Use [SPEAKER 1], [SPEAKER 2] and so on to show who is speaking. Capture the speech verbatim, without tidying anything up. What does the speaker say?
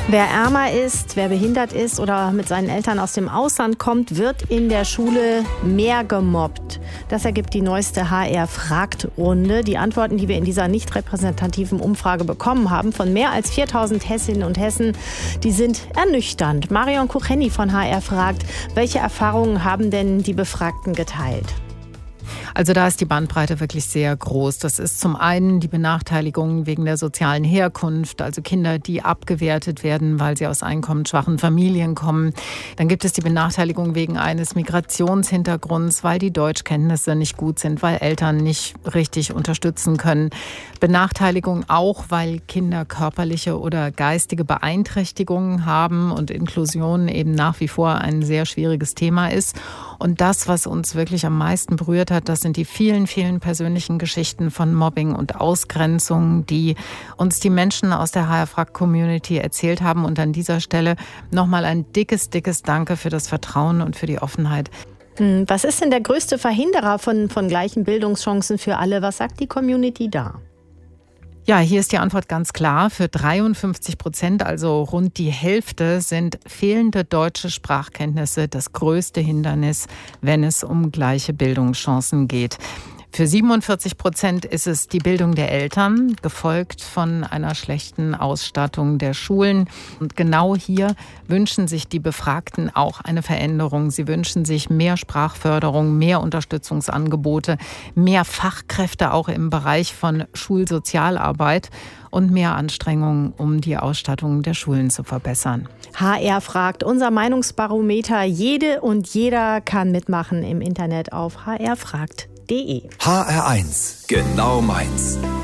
[SPEAKER 1] Wer ärmer ist, wer behindert ist oder mit seinen Eltern aus dem Ausland kommt, wird in der Schule mehr gemobbt. Das ergibt die neueste H R-Fragt-Runde. Die Antworten, die wir in dieser nicht repräsentativen Umfrage bekommen haben, von mehr als viertausend Hessinnen und Hessen, die sind ernüchternd. Marion Kucheni von H R fragt, welche Erfahrungen haben denn die Befragten geteilt?
[SPEAKER 2] Also da ist die Bandbreite wirklich sehr groß. Das ist zum einen die Benachteiligung wegen der sozialen Herkunft, also Kinder, die abgewertet werden, weil sie aus einkommensschwachen Familien kommen. Dann gibt es die Benachteiligung wegen eines Migrationshintergrunds, weil die Deutschkenntnisse nicht gut sind, weil Eltern nicht richtig unterstützen können. Benachteiligung auch, weil Kinder körperliche oder geistige Beeinträchtigungen haben und Inklusion eben nach wie vor ein sehr schwieriges Thema ist. Und das, was uns wirklich am meisten berührt hat, das sind die vielen, vielen persönlichen Geschichten von Mobbing und Ausgrenzung, die uns die Menschen aus der H R-Fragt-Community erzählt haben. Und an dieser Stelle nochmal ein dickes, dickes Danke für das Vertrauen und für die Offenheit.
[SPEAKER 1] Was ist denn der größte Verhinderer von, von gleichen Bildungschancen für alle? Was sagt die Community da?
[SPEAKER 2] Ja, hier ist die Antwort ganz klar. Für dreiundfünfzig Prozent, also rund die Hälfte, sind fehlende deutsche Sprachkenntnisse das größte Hindernis, wenn es um gleiche Bildungschancen geht. Für siebenundvierzig Prozent ist es die Bildung der Eltern, gefolgt von einer schlechten Ausstattung der Schulen. Und genau hier wünschen sich die Befragten auch eine Veränderung. Sie wünschen sich mehr Sprachförderung, mehr Unterstützungsangebote, mehr Fachkräfte auch im Bereich von Schulsozialarbeit und mehr Anstrengungen, um die Ausstattung der Schulen zu verbessern.
[SPEAKER 1] H R fragt, unser Meinungsbarometer. Jede und jeder kann mitmachen im Internet auf h r fragt punkt d e.
[SPEAKER 3] H R eins, genau meins.